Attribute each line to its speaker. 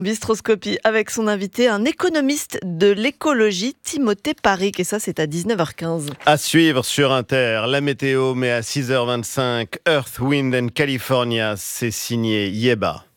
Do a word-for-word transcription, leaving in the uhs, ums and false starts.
Speaker 1: Bistroscopie avec son invité, un économiste de l'écologie, Timothée Paric. Et ça, c'est à dix-neuf heures quinze.
Speaker 2: À suivre sur Inter, la météo, mais à six heures vingt-cinq, Earth, Wind and California, c'est signé Yeba.